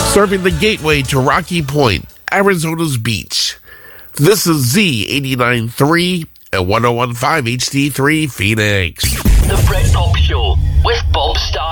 serving the gateway to Rocky Point, Arizona's beach. This is Z89.3 and 101.5 HD3 Phoenix. The Fred Pop Show with Bob Starr.